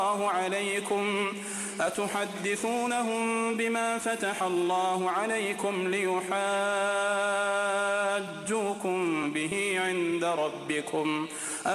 الله عليكم أتحدثونهم بما فتح الله عليكم ليحاجوكم به عند ربكم